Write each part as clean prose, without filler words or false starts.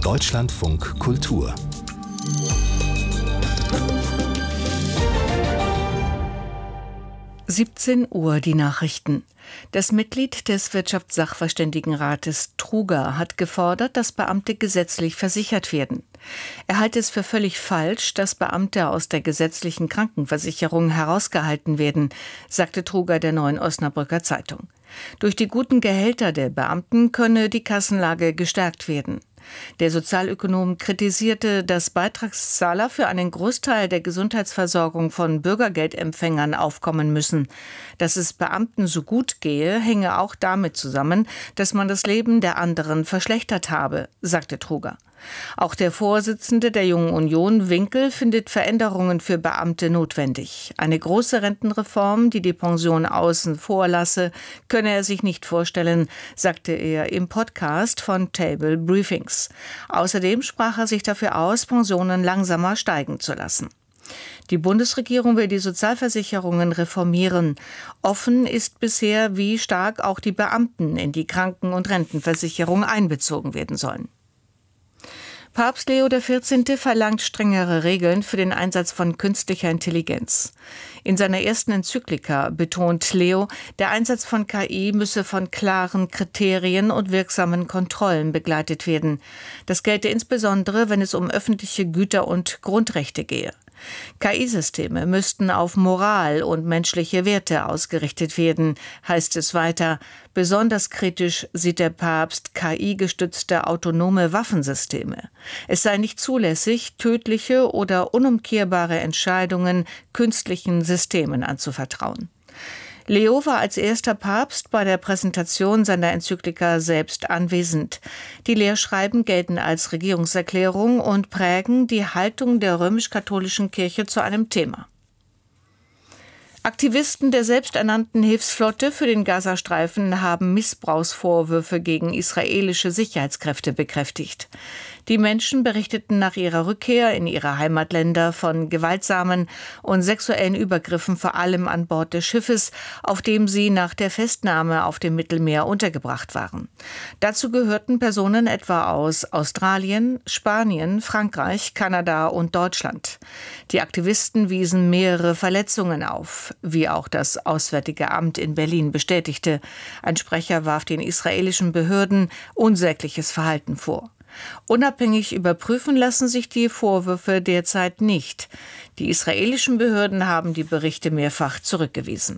Deutschlandfunk Kultur. Uhr die Nachrichten. Das Mitglied des Wirtschaftssachverständigenrates Truger hat gefordert, dass Beamte gesetzlich versichert werden. Er halte es für völlig falsch, dass Beamte aus der gesetzlichen Krankenversicherung herausgehalten werden, sagte Truger der Neuen Osnabrücker Zeitung. Durch die guten Gehälter der Beamten könne die Kassenlage gestärkt werden. Der Sozialökonom kritisierte, dass Beitragszahler für einen Großteil der Gesundheitsversorgung von Bürgergeldempfängern aufkommen müssen. Dass es Beamten so gut gehe, hänge auch damit zusammen, dass man das Leben der anderen verschlechtert habe, sagte Truger. Auch der Vorsitzende der Jungen Union, Winkel, findet Veränderungen für Beamte notwendig. Eine große Rentenreform, die die Pension außen vor lasse, könne er sich nicht vorstellen, sagte er im Podcast von Table Briefings. Außerdem sprach er sich dafür aus, Pensionen langsamer steigen zu lassen. Die Bundesregierung will die Sozialversicherungen reformieren. Offen ist bisher, wie stark auch die Beamten in die Kranken- und Rentenversicherung einbezogen werden sollen. Papst Leo XIV. Verlangt strengere Regeln für den Einsatz von künstlicher Intelligenz. In seiner ersten Enzyklika betont Leo, der Einsatz von KI müsse von klaren Kriterien und wirksamen Kontrollen begleitet werden. Das gelte insbesondere, wenn es um öffentliche Güter und Grundrechte gehe. KI-Systeme müssten auf Moral und menschliche Werte ausgerichtet werden, heißt es weiter. Besonders kritisch sieht der Papst KI-gestützte autonome Waffensysteme. Es sei nicht zulässig, tödliche oder unumkehrbare Entscheidungen künstlichen Systemen anzuvertrauen. Leo war als erster Papst bei der Präsentation seiner Enzyklika selbst anwesend. Die Lehrschreiben gelten als Regierungserklärung und prägen die Haltung der römisch-katholischen Kirche zu einem Thema. Aktivisten der selbsternannten Hilfsflotte für den Gazastreifen haben Missbrauchsvorwürfe gegen israelische Sicherheitskräfte bekräftigt. Die Menschen berichteten nach ihrer Rückkehr in ihre Heimatländer von gewaltsamen und sexuellen Übergriffen, vor allem an Bord des Schiffes, auf dem sie nach der Festnahme auf dem Mittelmeer untergebracht waren. Dazu gehörten Personen etwa aus Australien, Spanien, Frankreich, Kanada und Deutschland. Die Aktivisten wiesen mehrere Verletzungen auf, wie auch das Auswärtige Amt in Berlin bestätigte. Ein Sprecher warf den israelischen Behörden unsägliches Verhalten vor. Unabhängig überprüfen lassen sich die Vorwürfe derzeit nicht. Die israelischen Behörden haben die Berichte mehrfach zurückgewiesen.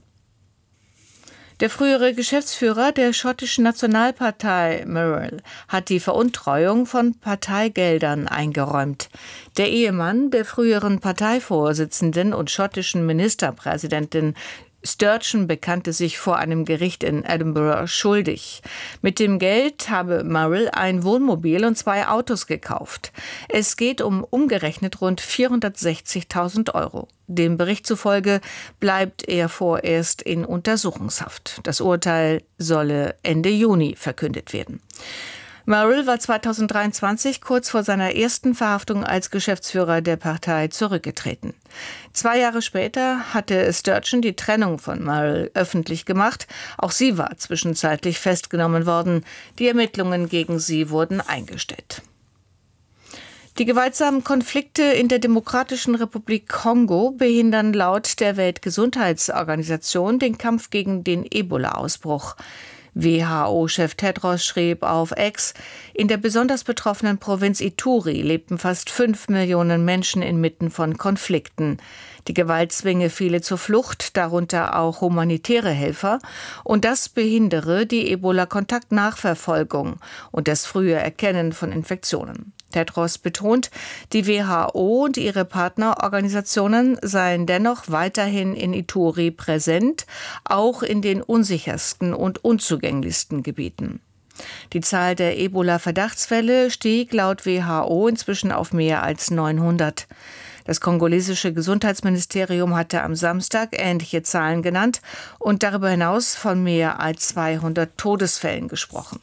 Der frühere Geschäftsführer der schottischen Nationalpartei Murrell hat die Veruntreuung von Parteigeldern eingeräumt. Der Ehemann der früheren Parteivorsitzenden und schottischen Ministerpräsidentin Sturgeon bekannte sich vor einem Gericht in Edinburgh schuldig. Mit dem Geld habe Murrell ein Wohnmobil und 2 Autos gekauft. Es geht um umgerechnet rund 460.000 €. Dem Bericht zufolge bleibt er vorerst in Untersuchungshaft. Das Urteil solle Ende Juni verkündet werden. Murrell war 2023 kurz vor seiner ersten Verhaftung als Geschäftsführer der Partei zurückgetreten. 2 Jahre später hatte Sturgeon die Trennung von Murrell öffentlich gemacht. Auch sie war zwischenzeitlich festgenommen worden. Die Ermittlungen gegen sie wurden eingestellt. Die gewaltsamen Konflikte in der Demokratischen Republik Kongo behindern laut der Weltgesundheitsorganisation den Kampf gegen den Ebola-Ausbruch. WHO-Chef Tedros schrieb auf X, in der besonders betroffenen Provinz Ituri lebten fast 5 Millionen Menschen inmitten von Konflikten. Die Gewalt zwinge viele zur Flucht, darunter auch humanitäre Helfer, und das behindere die Ebola-Kontaktnachverfolgung und das frühe Erkennen von Infektionen. Tedros betont, die WHO und ihre Partnerorganisationen seien dennoch weiterhin in Ituri präsent, auch in den unsichersten und unzugänglichsten Gebieten. Die Zahl der Ebola-Verdachtsfälle stieg laut WHO inzwischen auf mehr als 900. Das kongolesische Gesundheitsministerium hatte am Samstag ähnliche Zahlen genannt und darüber hinaus von mehr als 200 Todesfällen gesprochen.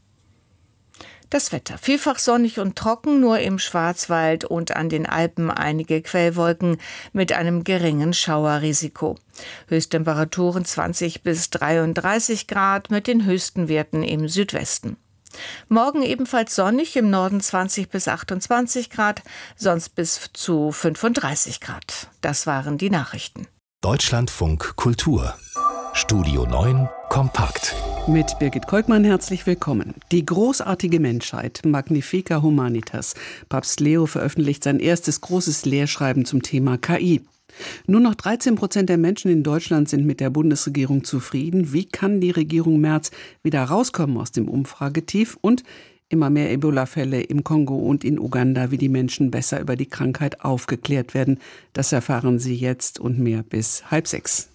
Das Wetter. Vielfach sonnig und trocken, nur im Schwarzwald und an den Alpen einige Quellwolken mit einem geringen Schauerrisiko. Höchsttemperaturen 20 bis 33 Grad mit den höchsten Werten im Südwesten. Morgen ebenfalls sonnig, im Norden 20 bis 28 Grad, sonst bis zu 35 Grad. Das waren die Nachrichten. Deutschlandfunk Kultur. Studio 9 kompakt. Mit Birgit Kolkmann herzlich willkommen. Die großartige Menschheit, Magnifica Humanitas. Papst Leo veröffentlicht sein erstes großes Lehrschreiben zum Thema KI. Nur noch 13% der Menschen in Deutschland sind mit der Bundesregierung zufrieden. Wie kann die Regierung Merz wieder rauskommen aus dem Umfragetief? Und immer mehr Ebola-Fälle im Kongo und in Uganda, wie die Menschen besser über die Krankheit aufgeklärt werden. Das erfahren Sie jetzt und mehr bis 5:30.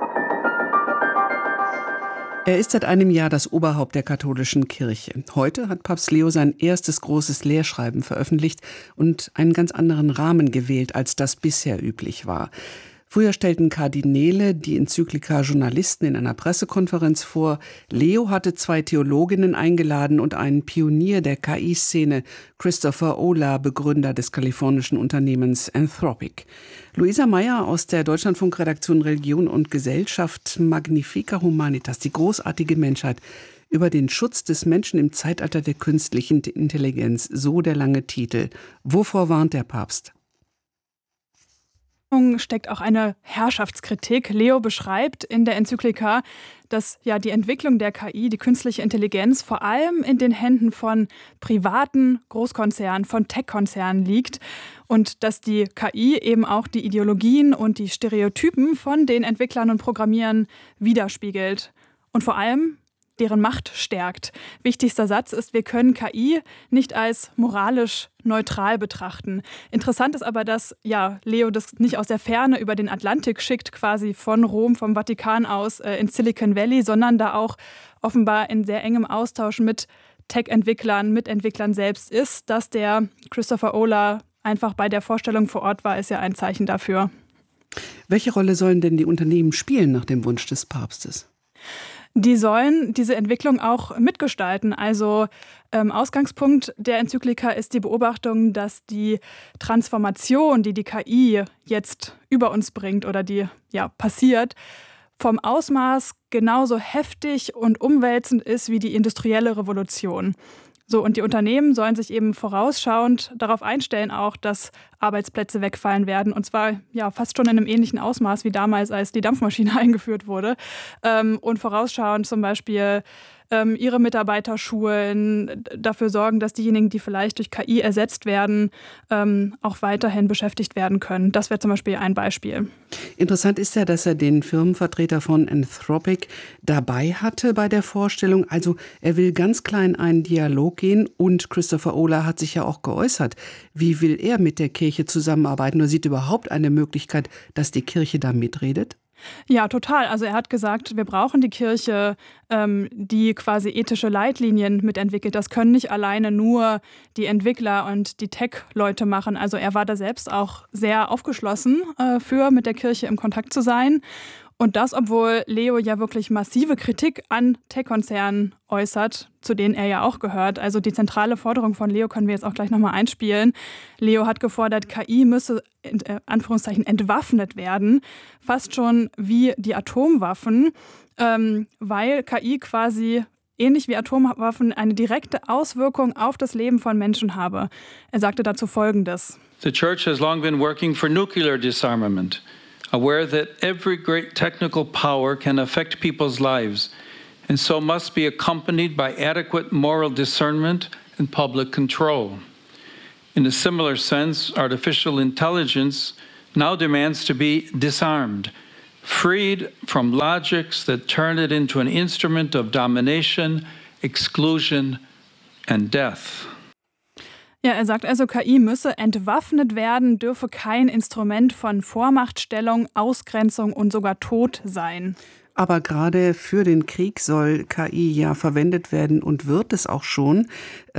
Er ist seit einem Jahr das Oberhaupt der katholischen Kirche. Heute hat Papst Leo sein erstes großes Lehrschreiben veröffentlicht und einen ganz anderen Rahmen gewählt, als das bisher üblich war. Früher stellten Kardinäle die Enzyklika Journalisten in einer Pressekonferenz vor. Leo hatte 2 Theologinnen eingeladen und einen Pionier der KI-Szene, Christopher Olah, Begründer des kalifornischen Unternehmens Anthropic. Luisa Meyer aus der Deutschlandfunk-Redaktion Religion und Gesellschaft, Magnifica Humanitas, die großartige Menschheit, über den Schutz des Menschen im Zeitalter der künstlichen Intelligenz, so der lange Titel. Wovor warnt der Papst? Steckt auch eine Herrschaftskritik. Leo beschreibt in der Enzyklika, dass die Entwicklung der KI, die künstliche Intelligenz, vor allem in den Händen von privaten Großkonzernen, von Tech-Konzernen liegt und dass die KI eben auch die Ideologien und die Stereotypen von den Entwicklern und Programmierern widerspiegelt und vor allem deren Macht stärkt. Wichtigster Satz ist, wir können KI nicht als moralisch neutral betrachten. Interessant ist aber, dass Leo das nicht aus der Ferne über den Atlantik schickt, quasi von Rom, vom Vatikan aus ins Silicon Valley, sondern da auch offenbar in sehr engem Austausch mit Tech-Entwicklern, mit Entwicklern selbst ist. Dass der Christopher Olah einfach bei der Vorstellung vor Ort war, ist ja ein Zeichen dafür. Welche Rolle sollen denn die Unternehmen spielen nach dem Wunsch des Papstes? Die sollen diese Entwicklung auch mitgestalten. Also Ausgangspunkt der Enzyklika ist die Beobachtung, dass die Transformation, die die KI jetzt über uns bringt oder die passiert, vom Ausmaß genauso heftig und umwälzend ist wie die industrielle Revolution. So, und die Unternehmen sollen sich eben vorausschauend darauf einstellen, auch, dass Arbeitsplätze wegfallen werden. Und zwar fast schon in einem ähnlichen Ausmaß wie damals, als die Dampfmaschine eingeführt wurde. Und vorausschauend zum Beispiel ihre Mitarbeiter schulen, dafür sorgen, dass diejenigen, die vielleicht durch KI ersetzt werden, auch weiterhin beschäftigt werden können. Das wäre zum Beispiel ein Beispiel. Interessant ist ja, dass er den Firmenvertreter von Anthropic dabei hatte bei der Vorstellung. Also er will ganz klein einen Dialog gehen und Christopher Olah hat sich ja auch geäußert. Wie will er mit der Kirche zusammenarbeiten oder sieht überhaupt eine Möglichkeit, dass die Kirche da mitredet? Ja, total. Also er hat gesagt, wir brauchen die Kirche, die quasi ethische Leitlinien mitentwickelt. Das können nicht alleine nur die Entwickler und die Tech-Leute machen. Also er war da selbst auch sehr aufgeschlossen mit der Kirche im Kontakt zu sein. Und das, obwohl Leo ja wirklich massive Kritik an Tech-Konzernen äußert, zu denen er ja auch gehört. Also die zentrale Forderung von Leo können wir jetzt auch gleich nochmal einspielen. Leo hat gefordert, KI müsse Anführungszeichen entwaffnet werden, fast schon wie die Atomwaffen, weil KI quasi ähnlich wie Atomwaffen eine direkte Auswirkung auf das Leben von Menschen habe. Er sagte dazu Folgendes. The Church has long been working for nuclear disarmament. Aware that every great technical power can affect people's lives, and so must be accompanied by adequate moral discernment and public control. In a similar sense, artificial intelligence now demands to be disarmed, freed from logics that turn it into an instrument of domination, exclusion, and death. Ja, er sagt also, KI müsse entwaffnet werden, dürfe kein Instrument von Vormachtstellung, Ausgrenzung und sogar Tod sein. Aber gerade für den Krieg soll KI ja verwendet werden und wird es auch schon.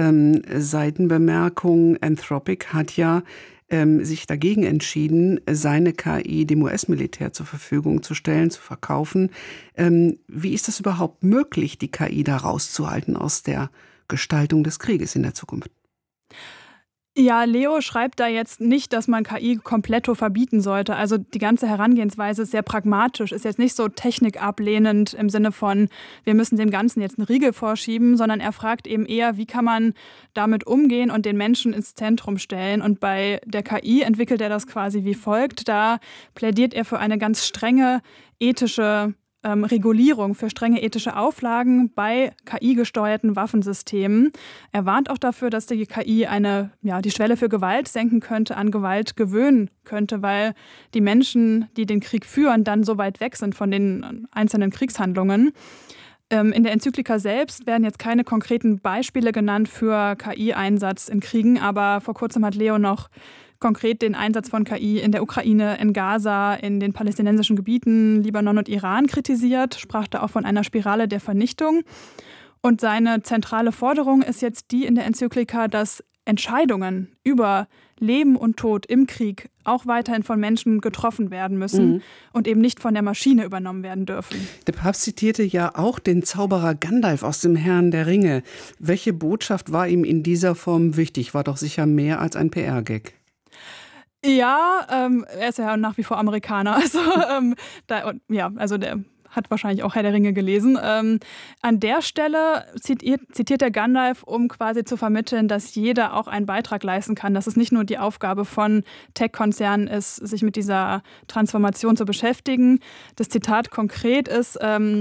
Seitenbemerkung, Anthropic hat ja sich dagegen entschieden, seine KI dem US-Militär zur Verfügung zu stellen, zu verkaufen. Wie ist das überhaupt möglich, die KI da rauszuhalten aus der Gestaltung des Krieges in der Zukunft? Ja, Leo schreibt da jetzt nicht, dass man KI kompletto verbieten sollte. Also die ganze Herangehensweise ist sehr pragmatisch, ist jetzt nicht so technikablehnend im Sinne von, wir müssen dem Ganzen jetzt einen Riegel vorschieben, sondern er fragt eben eher, wie kann man damit umgehen und den Menschen ins Zentrum stellen. Und bei der KI entwickelt er das quasi wie folgt. Da plädiert er für eine ganz strenge ethische Regulierung, für strenge ethische Auflagen bei KI-gesteuerten Waffensystemen. Er warnt auch dafür, dass die KI die Schwelle für Gewalt senken könnte, an Gewalt gewöhnen könnte, weil die Menschen, die den Krieg führen, dann so weit weg sind von den einzelnen Kriegshandlungen. In der Enzyklika selbst werden jetzt keine konkreten Beispiele genannt für KI-Einsatz in Kriegen, aber vor kurzem hat Leo noch konkret den Einsatz von KI in der Ukraine, in Gaza, in den palästinensischen Gebieten, Libanon und Iran kritisiert, sprach da auch von einer Spirale der Vernichtung. Und seine zentrale Forderung ist jetzt die in der Enzyklika, dass Entscheidungen über Leben und Tod im Krieg auch weiterhin von Menschen getroffen werden müssen und eben nicht von der Maschine übernommen werden dürfen. Der Papst zitierte ja auch den Zauberer Gandalf aus dem Herrn der Ringe. Welche Botschaft war ihm in dieser Form wichtig? War doch sicher mehr als ein PR-Gag. Ja, er ist ja nach wie vor Amerikaner. Also, der hat wahrscheinlich auch Herr der Ringe gelesen. An der Stelle zitiert der Gandalf, um quasi zu vermitteln, dass jeder auch einen Beitrag leisten kann. Dass es nicht nur die Aufgabe von Tech-Konzernen ist, sich mit dieser Transformation zu beschäftigen. Das Zitat konkret ist,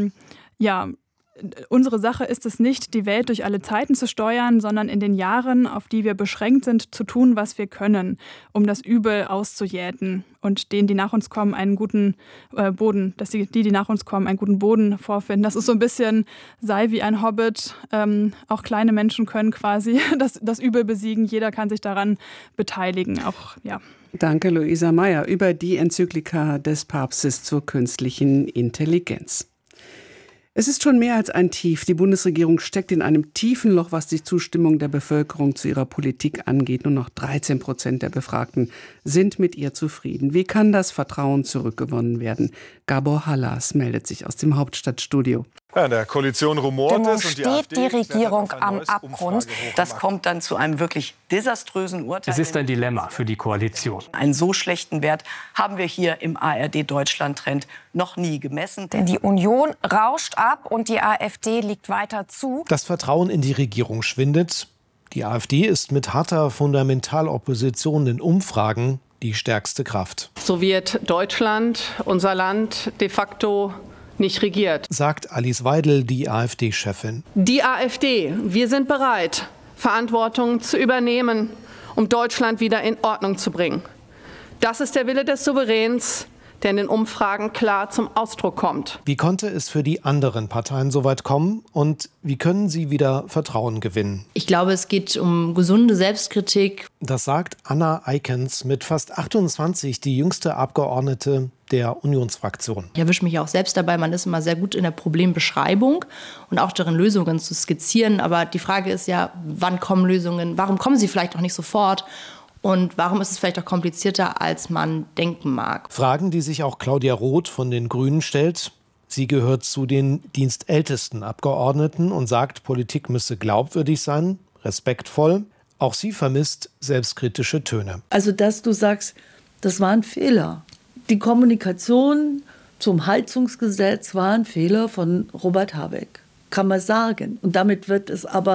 unsere Sache ist es nicht, die Welt durch alle Zeiten zu steuern, sondern in den Jahren, auf die wir beschränkt sind, zu tun, was wir können, um das Übel auszujäten und denen, die nach uns kommen, einen guten Boden, dass die nach uns kommen, einen guten Boden vorfinden. Das ist so ein bisschen, sei wie ein Hobbit, auch kleine Menschen können quasi das Übel besiegen, jeder kann sich daran beteiligen, auch, ja. Danke, Luisa Meyer, über die Enzyklika des Papstes zur künstlichen Intelligenz. Es ist schon mehr als ein Tief. Die Bundesregierung steckt in einem tiefen Loch, was die Zustimmung der Bevölkerung zu ihrer Politik angeht. Nur noch 13% der Befragten sind mit ihr zufrieden. Wie kann das Vertrauen zurückgewonnen werden? Gabor Hallas meldet sich aus dem Hauptstadtstudio. Ja, in der Koalition rumort es und die steht die Regierung am Abgrund. Das kommt dann zu einem wirklich desaströsen Urteil. Es ist ein Dilemma für die Koalition. Einen so schlechten Wert haben wir hier im ARD-Deutschland-Trend noch nie gemessen. Denn die Union rauscht ab und die AfD liegt weiter zu. Das Vertrauen in die Regierung schwindet. Die AfD ist mit harter Fundamentalopposition in Umfragen die stärkste Kraft. So wird Deutschland, unser Land, de facto nicht regiert, sagt Alice Weidel, die AfD-Chefin. Die AfD, wir sind bereit, Verantwortung zu übernehmen, um Deutschland wieder in Ordnung zu bringen. Das ist der Wille des Souveräns, der in den Umfragen klar zum Ausdruck kommt. Wie konnte es für die anderen Parteien so weit kommen und wie können sie wieder Vertrauen gewinnen? Ich glaube, es geht um gesunde Selbstkritik. Das sagt Anna Eikens, mit fast 28 die jüngste Abgeordnete der Unionsfraktion. Ich erwische mich auch selbst dabei, man ist immer sehr gut in der Problembeschreibung und auch darin, Lösungen zu skizzieren. Aber die Frage ist ja, wann kommen Lösungen? Warum kommen sie vielleicht auch nicht sofort? Und warum ist es vielleicht auch komplizierter, als man denken mag? Fragen, die sich auch Claudia Roth von den Grünen stellt. Sie gehört zu den dienstältesten Abgeordneten und sagt, Politik müsse glaubwürdig sein, respektvoll. Auch sie vermisst selbstkritische Töne. Also, dass du sagst, das war ein Fehler. Die Kommunikation zum Heizungsgesetz war ein Fehler von Robert Habeck. Kann man sagen. Und damit ist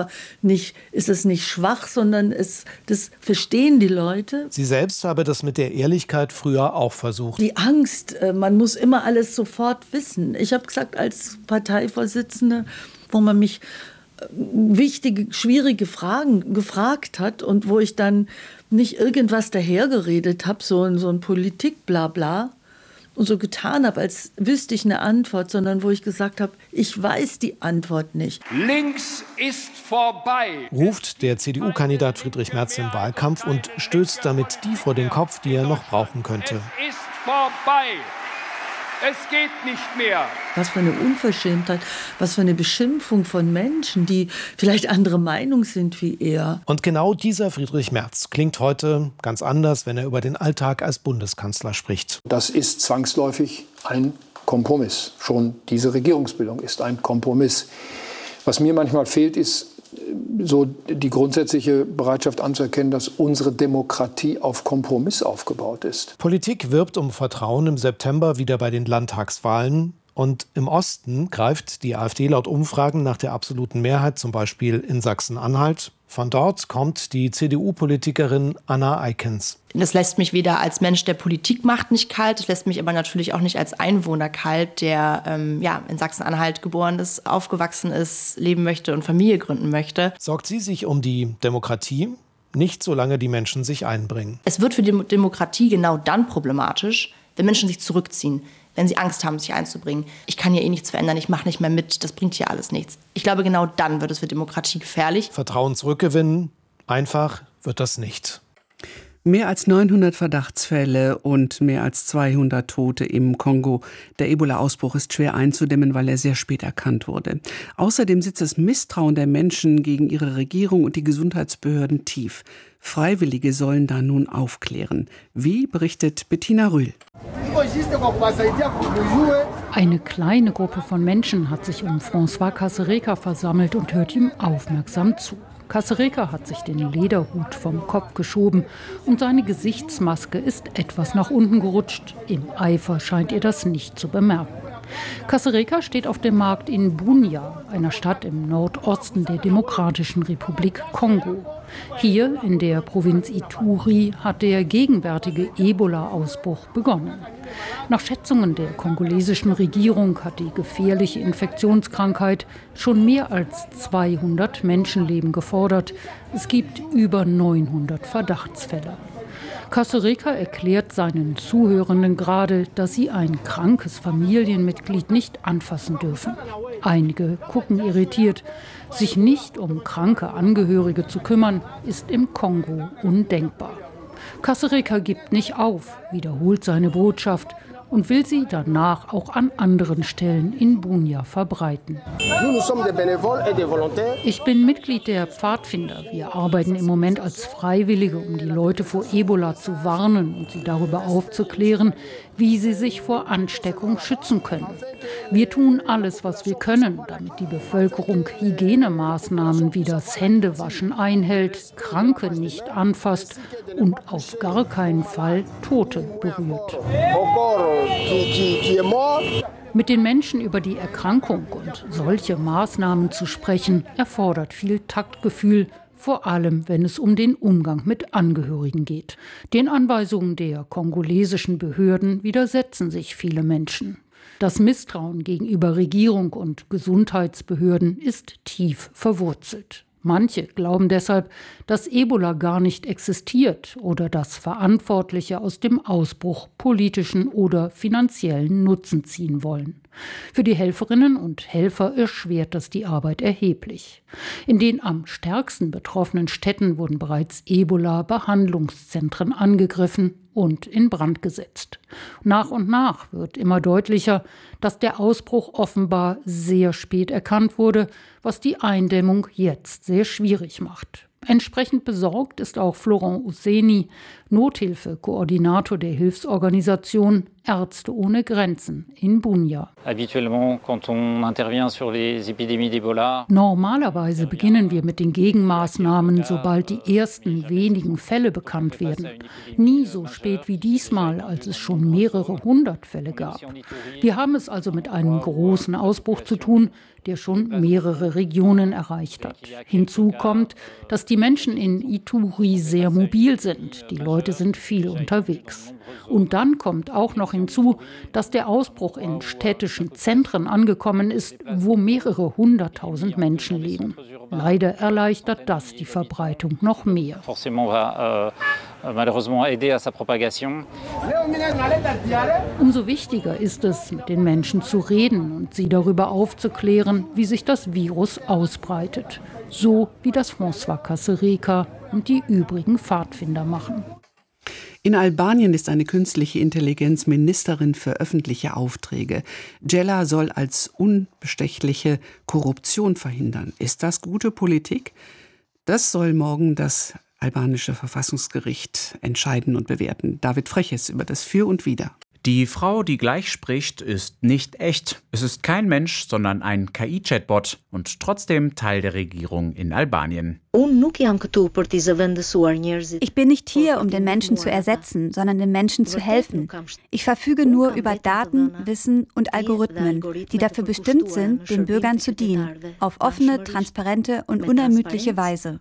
es nicht schwach, sondern das verstehen die Leute. Sie selbst habe das mit der Ehrlichkeit früher auch versucht. Die Angst, man muss immer alles sofort wissen. Ich habe gesagt, als Parteivorsitzende, wo man mich wichtige, schwierige Fragen gefragt hat und wo ich dann nicht irgendwas dahergeredet habe, so ein Politik-Blabla, und so getan habe, als wüsste ich eine Antwort, sondern wo ich gesagt habe, ich weiß die Antwort nicht. Links ist vorbei, ruft der CDU-Kandidat Friedrich Merz im Wahlkampf und stößt damit die vor den Kopf, die er noch brauchen könnte. Es ist vorbei. Es geht nicht mehr. Was für eine Unverschämtheit, was für eine Beschimpfung von Menschen, die vielleicht andere Meinung sind wie er. Und genau dieser Friedrich Merz klingt heute ganz anders, wenn er über den Alltag als Bundeskanzler spricht. Das ist zwangsläufig ein Kompromiss. Schon diese Regierungsbildung ist ein Kompromiss. Was mir manchmal fehlt, ist so die grundsätzliche Bereitschaft anzuerkennen, dass unsere Demokratie auf Kompromiss aufgebaut ist. Politik wirbt um Vertrauen im September wieder bei den Landtagswahlen. Und im Osten greift die AfD laut Umfragen nach der absoluten Mehrheit, zum Beispiel in Sachsen-Anhalt. Von dort kommt die CDU-Politikerin Anna Eikens. Das lässt mich weder als Mensch, der Politik macht, nicht kalt. Das lässt mich aber natürlich auch nicht als Einwohner kalt, der in Sachsen-Anhalt geboren ist, aufgewachsen ist, leben möchte und Familie gründen möchte. Sorgt sie sich um die Demokratie? Nicht, solange die Menschen sich einbringen. Es wird für die Demokratie genau dann problematisch, wenn Menschen sich zurückziehen, wenn sie Angst haben, sich einzubringen. Ich kann hier nichts verändern, ich mache nicht mehr mit, das bringt hier alles nichts. Ich glaube, genau dann wird es für Demokratie gefährlich. Vertrauen zurückgewinnen, einfach wird das nicht. Mehr als 900 Verdachtsfälle und mehr als 200 Tote im Kongo. Der Ebola-Ausbruch ist schwer einzudämmen, weil er sehr spät erkannt wurde. Außerdem sitzt das Misstrauen der Menschen gegen ihre Regierung und die Gesundheitsbehörden tief. Freiwillige sollen da nun aufklären. Wie berichtet Bettina Rühl. Eine kleine Gruppe von Menschen hat sich um François Kasereka versammelt und hört ihm aufmerksam zu. Kasereka hat sich den Lederhut vom Kopf geschoben und seine Gesichtsmaske ist etwas nach unten gerutscht. Im Eifer scheint ihr das nicht zu bemerken. Kasereka steht auf dem Markt in Bunia, einer Stadt im Nordosten der Demokratischen Republik Kongo. Hier in der Provinz Ituri hat der gegenwärtige Ebola-Ausbruch begonnen. Nach Schätzungen der kongolesischen Regierung hat die gefährliche Infektionskrankheit schon mehr als 200 Menschenleben gefordert. Es gibt über 900 Verdachtsfälle. Kasereka erklärt seinen Zuhörenden gerade, dass sie ein krankes Familienmitglied nicht anfassen dürfen. Einige gucken irritiert. Sich nicht um kranke Angehörige zu kümmern, ist im Kongo undenkbar. Kasereka gibt nicht auf, wiederholt seine Botschaft und will sie danach auch an anderen Stellen in Bunia verbreiten. Ich bin Mitglied der Pfadfinder. Wir arbeiten im Moment als Freiwillige, um die Leute vor Ebola zu warnen und sie darüber aufzuklären, wie sie sich vor Ansteckung schützen können. Wir tun alles, was wir können, damit die Bevölkerung Hygienemaßnahmen wie das Händewaschen einhält, Kranke nicht anfasst und auf gar keinen Fall Tote berührt. Mit den Menschen über die Erkrankung und solche Maßnahmen zu sprechen, erfordert viel Taktgefühl, vor allem wenn es um den Umgang mit Angehörigen geht. Den Anweisungen der kongolesischen Behörden widersetzen sich viele Menschen. Das Misstrauen gegenüber Regierung und Gesundheitsbehörden ist tief verwurzelt. Manche glauben deshalb, dass Ebola gar nicht existiert oder dass Verantwortliche aus dem Ausbruch politischen oder finanziellen Nutzen ziehen wollen. Für die Helferinnen und Helfer erschwert das die Arbeit erheblich. In den am stärksten betroffenen Städten wurden bereits Ebola-Behandlungszentren angegriffen und in Brand gesetzt. Nach und nach wird immer deutlicher, dass der Ausbruch offenbar sehr spät erkannt wurde, was die Eindämmung jetzt sehr schwierig macht. Entsprechend besorgt ist auch Florent Ousseni, Nothilfekoordinator der Hilfsorganisation Ärzte ohne Grenzen in Bunia. Normalerweise beginnen wir mit den Gegenmaßnahmen, sobald die ersten wenigen Fälle bekannt werden. Nie so spät wie diesmal, als es schon mehrere hundert Fälle gab. Wir haben es also mit einem großen Ausbruch zu tun, der schon mehrere Regionen erreicht hat. Hinzu kommt, dass die Menschen in Ituri sehr mobil sind. Die Leute sind viel unterwegs. Und dann kommt auch noch hinzu, dass der Ausbruch in städtischen Zentren angekommen ist, wo mehrere hunderttausend Menschen leben. Leider erleichtert das die Verbreitung noch mehr. Umso wichtiger ist es, mit den Menschen zu reden und sie darüber aufzuklären, wie sich das Virus ausbreitet. So wie das François Kasereka und die übrigen Pfadfinder machen. In Albanien ist eine künstliche Intelligenz Ministerin für öffentliche Aufträge. Djella soll als unbestechliche Korruption verhindern. Ist das gute Politik? Das soll morgen das albanische Verfassungsgericht entscheiden und bewerten. David Freches über das Für und Wider. Die Frau, die gleich spricht, ist nicht echt. Es ist kein Mensch, sondern ein KI-Chatbot und trotzdem Teil der Regierung in Albanien. Ich bin nicht hier, um den Menschen zu ersetzen, sondern den Menschen zu helfen. Ich verfüge nur über Daten, Wissen und Algorithmen, die dafür bestimmt sind, den Bürgern zu dienen, auf offene, transparente und unermüdliche Weise.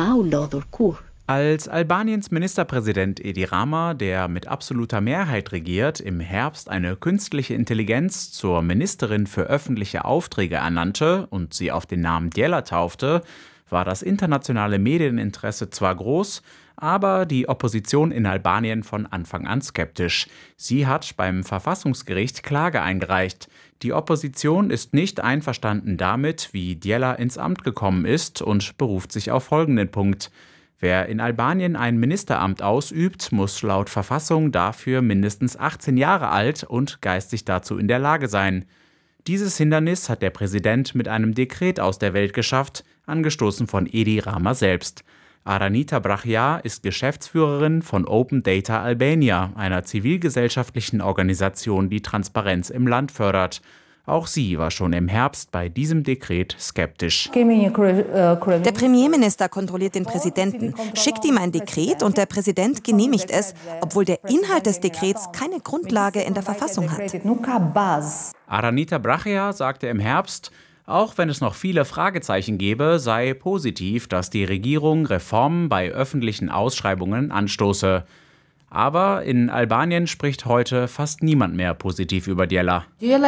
Als Albaniens Ministerpräsident Edi Rama, der mit absoluter Mehrheit regiert, im Herbst eine künstliche Intelligenz zur Ministerin für öffentliche Aufträge ernannte und sie auf den Namen Djela taufte, war das internationale Medieninteresse zwar groß, aber die Opposition in Albanien von Anfang an skeptisch. Sie hat beim Verfassungsgericht Klage eingereicht. Die Opposition ist nicht einverstanden damit, wie Djela ins Amt gekommen ist und beruft sich auf folgenden Punkt. Wer in Albanien ein Ministeramt ausübt, muss laut Verfassung dafür mindestens 18 Jahre alt und geistig dazu in der Lage sein. Dieses Hindernis hat der Präsident mit einem Dekret aus der Welt geschafft, angestoßen von Edi Rama selbst. Aranita Brachia ist Geschäftsführerin von Open Data Albania, einer zivilgesellschaftlichen Organisation, die Transparenz im Land fördert. Auch sie war schon im Herbst bei diesem Dekret skeptisch. Der Premierminister kontrolliert den Präsidenten, schickt ihm ein Dekret und der Präsident genehmigt es, obwohl der Inhalt des Dekrets keine Grundlage in der Verfassung hat. Aranita Brachia sagte im Herbst, auch wenn es noch viele Fragezeichen gebe, sei positiv, dass die Regierung Reformen bei öffentlichen Ausschreibungen anstoße. Aber in Albanien spricht heute fast niemand mehr positiv über Djela.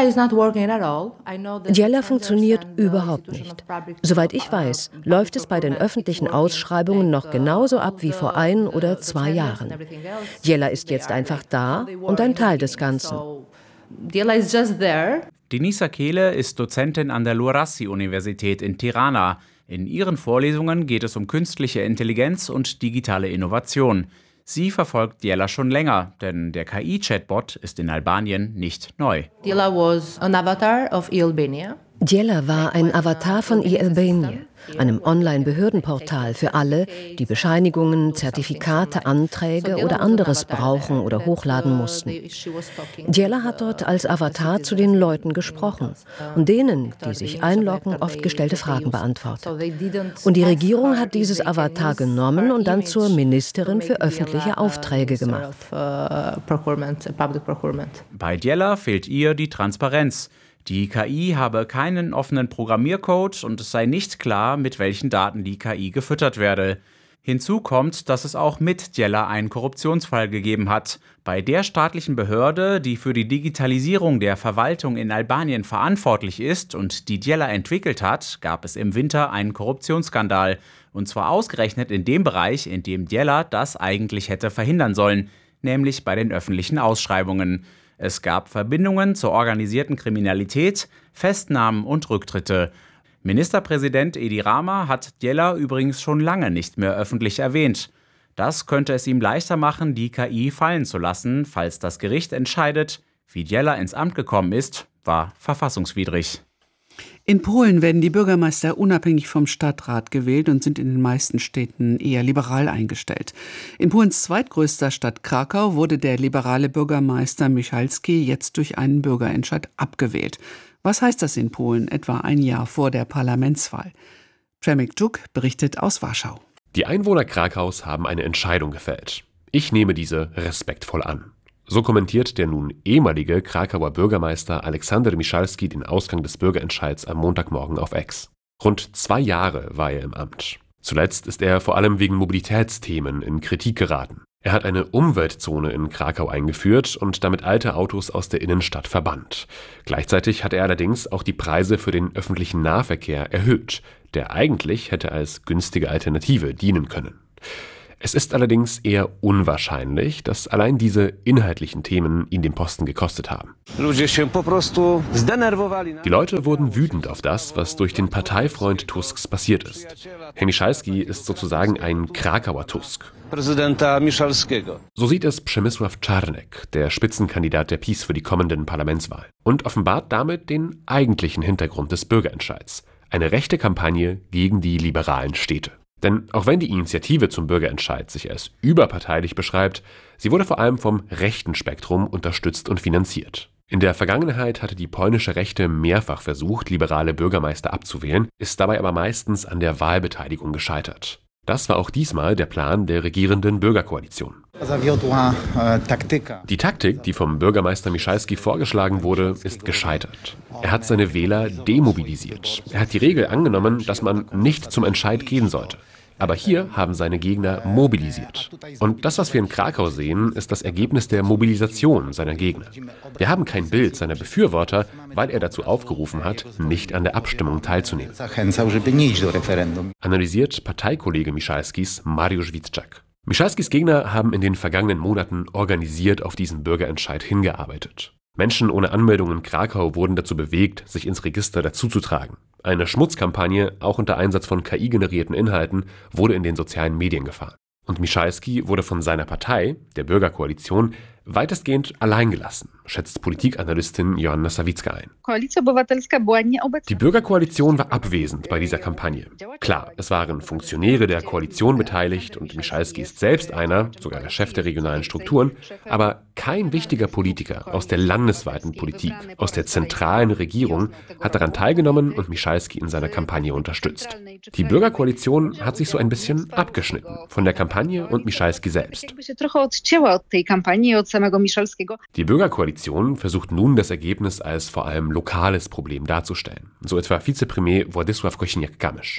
Djela funktioniert überhaupt nicht. Soweit ich weiß, läuft es bei den öffentlichen Ausschreibungen noch genauso ab wie vor 1 oder 2 Jahren. Djela ist jetzt einfach da und ein Teil des Ganzen. Denisa Kehle ist Dozentin an der Luarasi-Universität in Tirana. In ihren Vorlesungen geht es um künstliche Intelligenz und digitale Innovation. Sie verfolgt Djela schon länger, denn der KI-Chatbot ist in Albanien nicht neu. Djela war ein Avatar von e-Albania, einem Online-Behördenportal für alle, die Bescheinigungen, Zertifikate, Anträge oder anderes brauchen oder hochladen mussten. Djela hat dort als Avatar zu den Leuten gesprochen und denen, die sich einloggen, oft gestellte Fragen beantwortet. Und die Regierung hat dieses Avatar genommen und dann zur Ministerin für öffentliche Aufträge gemacht. Bei Djela fehlt ihr die Transparenz. Die KI habe keinen offenen Programmiercode und es sei nicht klar, mit welchen Daten die KI gefüttert werde. Hinzu kommt, dass es auch mit Djela einen Korruptionsfall gegeben hat. Bei der staatlichen Behörde, die für die Digitalisierung der Verwaltung in Albanien verantwortlich ist und die Djela entwickelt hat, gab es im Winter einen Korruptionsskandal. Und zwar ausgerechnet in dem Bereich, in dem Djela das eigentlich hätte verhindern sollen, nämlich bei den öffentlichen Ausschreibungen. Es gab Verbindungen zur organisierten Kriminalität, Festnahmen und Rücktritte. Ministerpräsident Edi Rama hat Djela übrigens schon lange nicht mehr öffentlich erwähnt. Das könnte es ihm leichter machen, die KI fallen zu lassen, falls das Gericht entscheidet, wie Djela ins Amt gekommen ist, war verfassungswidrig. In Polen werden die Bürgermeister unabhängig vom Stadtrat gewählt und sind in den meisten Städten eher liberal eingestellt. In Polens zweitgrößter Stadt Krakau wurde der liberale Bürgermeister Michalski jetzt durch einen Bürgerentscheid abgewählt. Was heißt das in Polen, etwa ein Jahr vor der Parlamentswahl? Przemek Czuk berichtet aus Warschau. Die Einwohner Krakaus haben eine Entscheidung gefällt. Ich nehme diese respektvoll an. So kommentiert der nun ehemalige Krakauer Bürgermeister Aleksander Michalski den Ausgang des Bürgerentscheids am Montagmorgen auf X. Rund 2 Jahre war er im Amt. Zuletzt ist er vor allem wegen Mobilitätsthemen in Kritik geraten. Er hat eine Umweltzone in Krakau eingeführt und damit alte Autos aus der Innenstadt verbannt. Gleichzeitig hat er allerdings auch die Preise für den öffentlichen Nahverkehr erhöht, der eigentlich hätte als günstige Alternative dienen können. Es ist allerdings eher unwahrscheinlich, dass allein diese inhaltlichen Themen ihn den Posten gekostet haben. Die Leute wurden wütend auf das, was durch den Parteifreund Tusks passiert ist. Herr Michalski ist sozusagen ein Krakauer Tusk. So sieht es Przemysław Czarnek, der Spitzenkandidat der PiS für die kommenden Parlamentswahlen, und offenbart damit den eigentlichen Hintergrund des Bürgerentscheids: eine rechte Kampagne gegen die liberalen Städte. Denn auch wenn die Initiative zum Bürgerentscheid sich als überparteilich beschreibt, sie wurde vor allem vom rechten Spektrum unterstützt und finanziert. In der Vergangenheit hatte die polnische Rechte mehrfach versucht, liberale Bürgermeister abzuwählen, ist dabei aber meistens an der Wahlbeteiligung gescheitert. Das war auch diesmal der Plan der regierenden Bürgerkoalition. Die Taktik, die vom Bürgermeister Michalski vorgeschlagen wurde, ist gescheitert. Er hat seine Wähler demobilisiert. Er hat die Regel angenommen, dass man nicht zum Entscheid gehen sollte. Aber hier haben seine Gegner mobilisiert. Und das, was wir in Krakau sehen, ist das Ergebnis der Mobilisation seiner Gegner. Wir haben kein Bild seiner Befürworter, weil er dazu aufgerufen hat, nicht an der Abstimmung teilzunehmen. Analysiert Parteikollege Michalskis Mariusz Witczak. Michalskis Gegner haben in den vergangenen Monaten organisiert auf diesen Bürgerentscheid hingearbeitet. Menschen ohne Anmeldung in Krakau wurden dazu bewegt, sich ins Register dazuzutragen. Eine Schmutzkampagne, auch unter Einsatz von KI-generierten Inhalten, wurde in den sozialen Medien gefahren. Und Michalski wurde von seiner Partei, der Bürgerkoalition, weitestgehend allein gelassen, schätzt Politikanalystin Joanna Sawicka ein. Die Bürgerkoalition war abwesend bei dieser Kampagne. Klar, es waren Funktionäre der Koalition beteiligt und Michalski ist selbst einer, sogar der Chef der regionalen Strukturen, aber kein wichtiger Politiker aus der landesweiten Politik, aus der zentralen Regierung hat daran teilgenommen und Michalski in seiner Kampagne unterstützt. Die Bürgerkoalition hat sich so ein bisschen abgeschnitten von der Kampagne und Michalski selbst. Die Bürgerkoalition versucht nun, das Ergebnis als vor allem lokales Problem darzustellen. So etwa Vizepremier Władysław Kosiniak-Kamysz.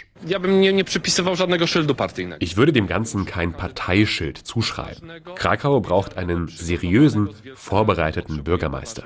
Ich würde dem Ganzen kein Parteischild zuschreiben. Krakau braucht einen seriösen, vorbereiteten Bürgermeister.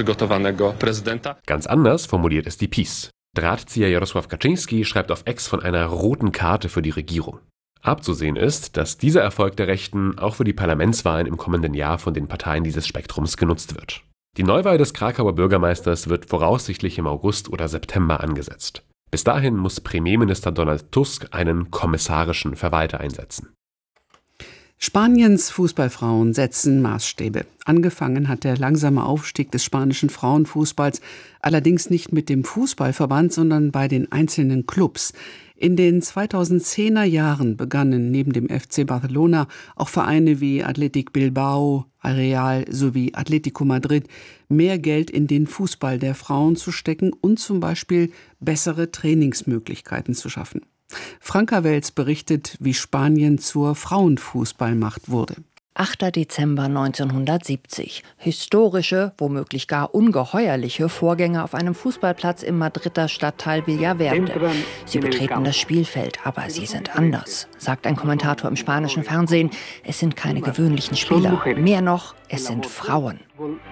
Ganz anders formuliert es die PiS. Drahtzieher Jarosław Kaczyński schreibt auf X von einer roten Karte für die Regierung. Abzusehen ist, dass dieser Erfolg der Rechten auch für die Parlamentswahlen im kommenden Jahr von den Parteien dieses Spektrums genutzt wird. Die Neuwahl des Krakauer Bürgermeisters wird voraussichtlich im August oder September angesetzt. Bis dahin muss Premierminister Donald Tusk einen kommissarischen Verwalter einsetzen. Spaniens Fußballfrauen setzen Maßstäbe. Angefangen hat der langsame Aufstieg des spanischen Frauenfußballs allerdings nicht mit dem Fußballverband, sondern bei den einzelnen Clubs. In den 2010er Jahren begannen neben dem FC Barcelona auch Vereine wie Athletic Bilbao, Real sowie Atletico Madrid mehr Geld in den Fußball der Frauen zu stecken und zum Beispiel bessere Trainingsmöglichkeiten zu schaffen. Franka Welz berichtet, wie Spanien zur Frauenfußballmacht wurde. 8. Dezember 1970. Historische, womöglich gar ungeheuerliche Vorgänge auf einem Fußballplatz im Madrider Stadtteil Villaverde. Sie betreten das Spielfeld, aber sie sind anders, sagt ein Kommentator im spanischen Fernsehen. Es sind keine gewöhnlichen Spieler. Mehr noch, es sind Frauen.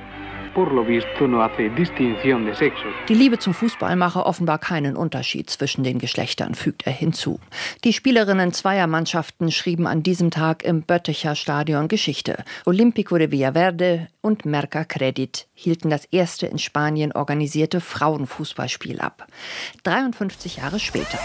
Die Liebe zum Fußball mache offenbar keinen Unterschied zwischen den Geschlechtern, fügt er hinzu. Die Spielerinnen zweier Mannschaften schrieben an diesem Tag im Bötticher Stadion Geschichte. Olímpico de Villaverde und Mercacredit hielten das erste in Spanien organisierte Frauenfußballspiel ab. 53 Jahre später.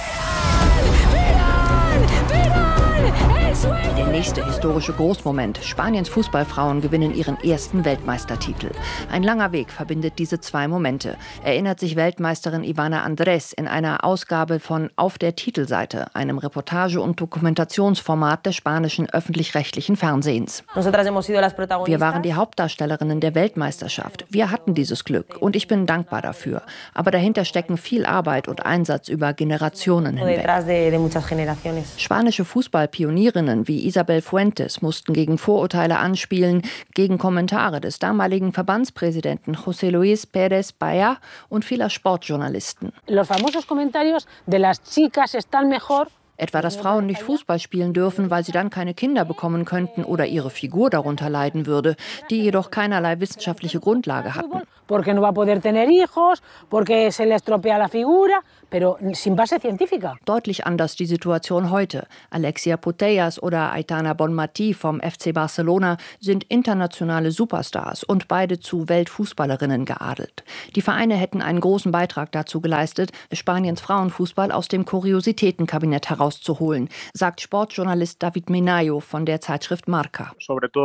Der nächste historische Großmoment. Spaniens Fußballfrauen gewinnen ihren ersten Weltmeistertitel. Ein langer Weg verbindet diese zwei Momente, erinnert sich Weltmeisterin Ivana Andrés in einer Ausgabe von Auf der Titelseite, einem Reportage- und Dokumentationsformat des spanischen öffentlich-rechtlichen Fernsehens. Wir waren die Hauptdarstellerinnen der Weltmeisterschaft. Wir hatten dieses Glück und ich bin dankbar dafür. Aber dahinter stecken viel Arbeit und Einsatz über Generationen hinweg. Spanische Fußballpionierinnen wie Isabel Fuentes mussten gegen Vorurteile anspielen, gegen Kommentare des damaligen Verbandspräsidenten José Luis Pérez Baya und vieler Sportjournalisten. Etwa, dass Frauen nicht Fußball spielen dürfen, weil sie dann keine Kinder bekommen könnten oder ihre Figur darunter leiden würde, die jedoch keinerlei wissenschaftliche Grundlage hatten. Deutlich anders die Situation heute. Alexia Putellas oder Aitana Bonmatí vom FC Barcelona sind internationale Superstars und beide zu Weltfußballerinnen geadelt. Die Vereine hätten einen großen Beitrag dazu geleistet, Spaniens Frauenfußball aus dem Kuriositätenkabinett herauszuholen herauszuholen, sagt Sportjournalist David Menayo von der Zeitschrift Marca.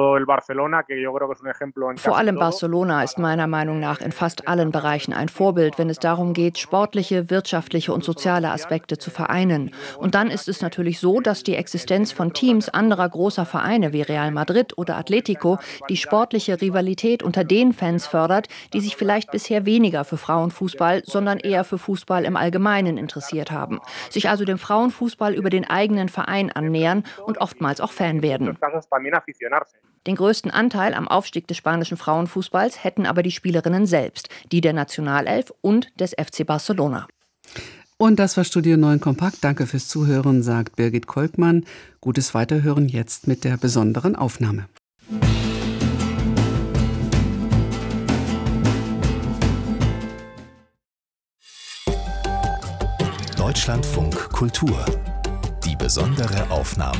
Vor allem Barcelona ist meiner Meinung nach in fast allen Bereichen ein Vorbild, wenn es darum geht, sportliche, wirtschaftliche und soziale Aspekte zu vereinen. Und dann ist es natürlich so, dass die Existenz von Teams anderer großer Vereine wie Real Madrid oder Atletico die sportliche Rivalität unter den Fans fördert, die sich vielleicht bisher weniger für Frauenfußball, sondern eher für Fußball im Allgemeinen interessiert haben, sich also dem Frauenfußball über den eigenen Verein annähern und oftmals auch Fan werden. Den größten Anteil am Aufstieg des spanischen Frauenfußballs hätten aber die Spielerinnen selbst, die der Nationalelf und des FC Barcelona. Und das war Studio 9 Kompakt. Danke fürs Zuhören, sagt Birgit Kolkmann. Gutes Weiterhören jetzt mit der besonderen Aufnahme. Deutschlandfunk Kultur. Die besondere Aufnahme.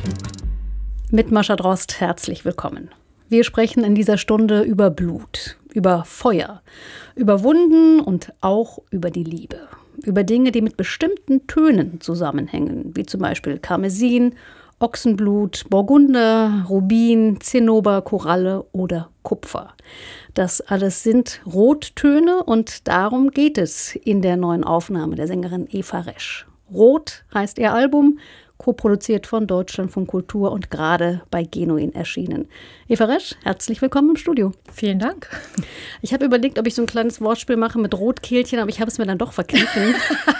Mit Mascha Drost herzlich willkommen. Wir sprechen in dieser Stunde über Blut, über Feuer, über Wunden und auch über die Liebe. Über Dinge, die mit bestimmten Tönen zusammenhängen, wie zum Beispiel Karmesin, Ochsenblut, Burgunder, Rubin, Zinnober, Koralle oder Kupfer. Das alles sind Rottöne und darum geht es in der neuen Aufnahme der Sängerin Eva Resch. Rot heißt ihr Album, co-produziert von Deutschlandfunk Kultur und gerade bei Genuin erschienen. Eva Resch, herzlich willkommen im Studio. Vielen Dank. Ich habe überlegt, ob ich so ein kleines Wortspiel mache mit Rotkehlchen, aber ich habe es mir dann doch verkniffen.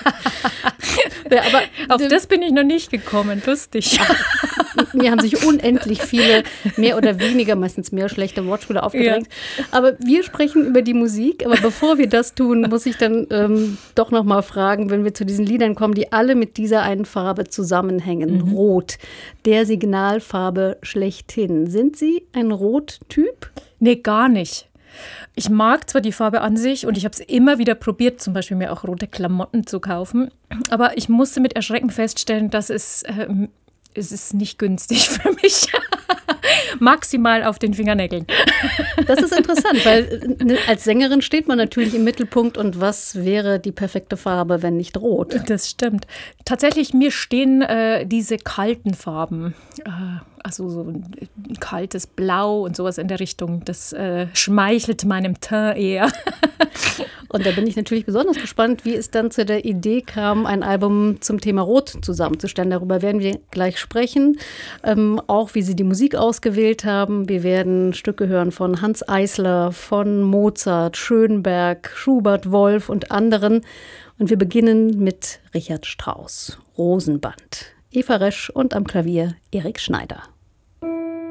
Aber auf das bin ich noch nicht gekommen. Lustig. Mir haben sich unendlich viele, mehr oder weniger, meistens mehr schlechte Wortspiele aufgedrängt. Ja. Aber wir sprechen über die Musik. Aber bevor wir das tun, muss ich dann doch noch mal fragen, wenn wir zu diesen Liedern kommen, die alle mit dieser einen Farbe zusammenhängen. Rot, der Signalfarbe schlechthin. Sind Sie ein Rottyp? Nee, gar nicht. Ich mag zwar die Farbe an sich und ich habe es immer wieder probiert, zum Beispiel mir auch rote Klamotten zu kaufen, aber ich musste mit Erschrecken feststellen, dass es ist nicht günstig für mich. Maximal auf den Fingernägeln. Das ist interessant, weil als Sängerin steht man natürlich im Mittelpunkt und was wäre die perfekte Farbe, wenn nicht rot? Das stimmt. Tatsächlich, mir stehen diese kalten Farben, also so ein kaltes Blau und sowas in der Richtung, das schmeichelt meinem Teint eher. Und da bin ich natürlich besonders gespannt, wie es dann zu der Idee kam, ein Album zum Thema Rot zusammenzustellen. Darüber werden wir gleich sprechen. Auch wie Sie die Musik ausgewählt haben. Wir werden Stücke hören von Hanns Eisler, von Mozart, Schönberg, Schubert, Wolf und anderen. Und wir beginnen mit Richard Strauss, Rosenband. Eva Resch und am Klavier Erik Schneider.